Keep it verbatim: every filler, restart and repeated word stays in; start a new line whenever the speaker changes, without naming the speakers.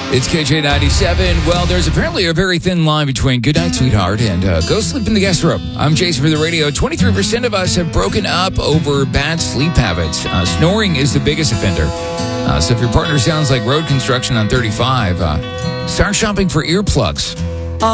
It's K J ninety-seven. Well, there's apparently a very thin line between Good Night, Sweetheart and uh, Go Sleep in the Guest Room. I'm Jason for the radio. twenty-three percent of us have broken up over bad sleep habits. Uh, snoring is the biggest offender. Uh, so if your partner sounds like road construction on thirty-five, uh, start shopping for earplugs.